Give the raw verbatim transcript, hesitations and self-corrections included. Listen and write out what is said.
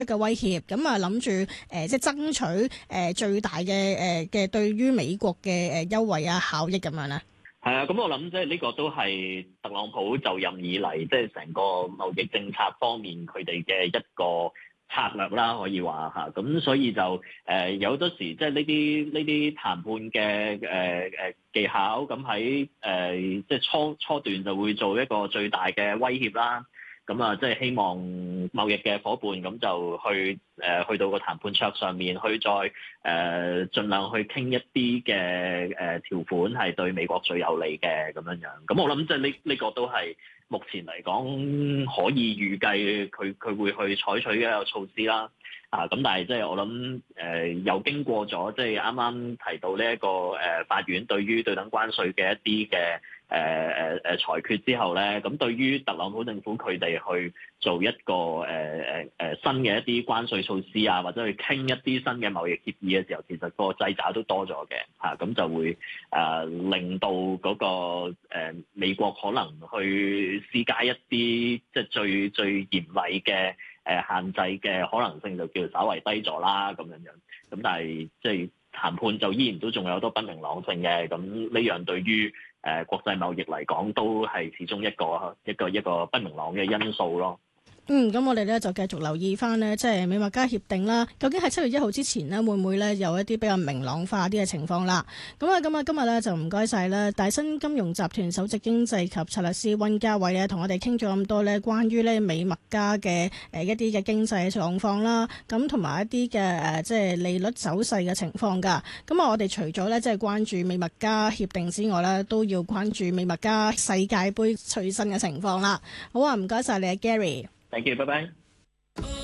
一個威脅，咁啊諗住誒即係爭取誒、呃、最大嘅誒嘅對於美國嘅誒優惠啊效益咁樣咧。 係啊，咁我諗即係呢個都係特朗普就任以嚟，即係成個貿易政策方面佢哋嘅一個策略啦，可以話嚇。咁所以就誒、呃、有好多時即係呢啲呢啲談判嘅誒誒技巧，咁喺誒即係初初段就會做一個最大嘅威脅啦。咁啊，即係希望貿易嘅伙伴咁就去誒、呃、去到個談判桌上面，去再誒、呃、盡量去傾一啲嘅誒條款係對美國最有利嘅咁樣樣。咁我諗即係呢呢個都係目前嚟講可以預計佢佢會去採取嘅一個措施啦。啊，咁但係即係我諗誒、呃、又經過咗即係啱啱提到呢、這、一個誒、呃、法院對於對等關稅嘅一啲嘅誒誒誒裁決之後咧，咁對於特朗普政府佢哋去做一個誒誒誒新嘅一啲關稅措施啊，或者去傾一啲新嘅貿易協議嘅時候，其實個掣肘都多咗嘅嚇，咁、啊、就會誒、呃、令到嗰、那個、呃、美國可能去施加一啲即係最最嚴厲嘅誒限制嘅可能性就叫稍為低咗啦，咁樣樣。咁但係即係談判就依然都仲有好多不明朗性嘅。咁呢樣對於誒、呃、國際貿易嚟講，都係始終一個一個一個不明朗嘅因素咯。 嗯，咁我哋咧就繼續留意翻呢，即係美墨加協定啦。究竟喺七月一號之前呢，會唔會咧有一啲比較明朗化啲嘅情況啦？咁啊，咁啊，今日咧就唔該晒啦，大新金融集團首席經濟及策略師溫嘉煒咧，同我哋傾咗咁多咧，關於咧美墨加嘅誒一啲嘅經濟狀況啦，咁同埋一啲嘅誒即係利率走勢嘅情況噶。咁啊，我哋除咗咧即係關注美墨加協定之外咧，都要關注美墨加世界盃最新嘅情況啦。好啊，唔該晒你啊，Gary。 Thank you，拜拜。